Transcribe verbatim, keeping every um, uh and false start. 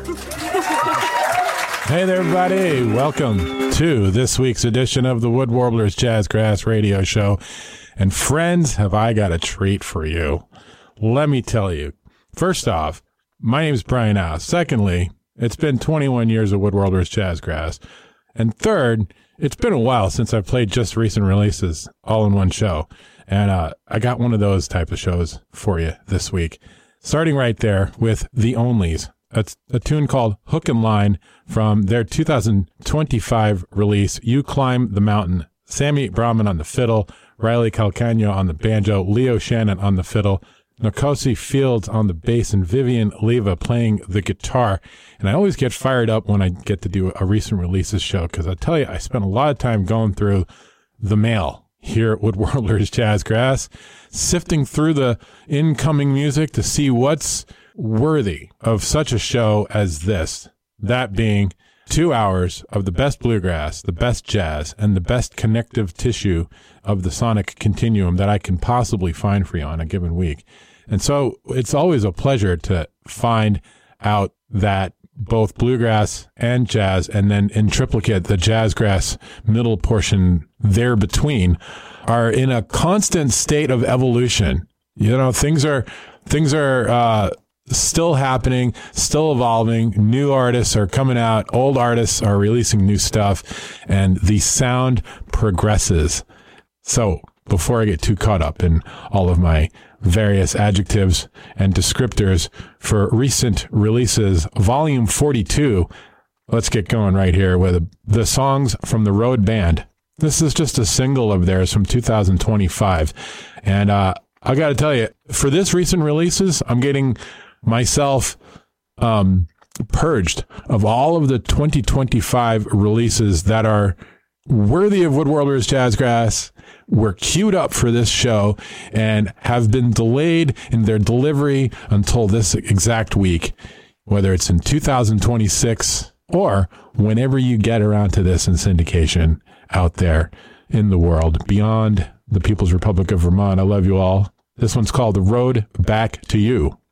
Hey there, everybody. Welcome to this week's edition of the Wood Warblers Jazzgrass Radio Show. And friends, have I got a treat for you. Let me tell you. First off, my name is Brian House. Secondly, it's been twenty-one years of Wood Warblers Jazzgrass. And third, it's been a while since I've played just recent releases all in one show. And uh, I got one of those type of shows for you this week. Starting right there with The Onlys. It's a tune called Hook and Line from their two thousand twenty-five release, You Climb the Mountain. Sammy Brahman on the fiddle, Riley Calcagno on the banjo, Leo Shannon on the fiddle, Nkosi Fields on the bass, and Vivian Leva playing the guitar. And I always get fired up when I get to do a recent releases show, because I tell you, I spent a lot of time going through the mail here at Wood Warblers Jazzgrass, sifting through the incoming music to see what's worthy of such a show as this. That being two hours of the best bluegrass, the best jazz, and the best connective tissue of the sonic continuum that I can possibly find for you on a given week. And so it's always a pleasure to find out that both bluegrass and jazz, and then in triplicate, the jazzgrass middle portion there between, are in a constant state of evolution. You know, things are, things are, uh, still happening, still evolving. New artists are coming out. Old artists are releasing new stuff, and the sound progresses. So before I get too caught up in all of my various adjectives and descriptors for recent releases, volume forty-two, let's get going right here with the songs from the Road Band. This is just a single of theirs from two thousand twenty-five. And, uh, I got to tell you, for this recent releases, I'm getting myself um, purged of all of the twenty twenty-five releases that are worthy of Wood Warblers Jazzgrass, were queued up for this show, and have been delayed in their delivery until this exact week, whether it's in two thousand twenty-six or whenever you get around to this in syndication out there in the world beyond the People's Republic of Vermont. I love you all. This one's called The Road Back to You.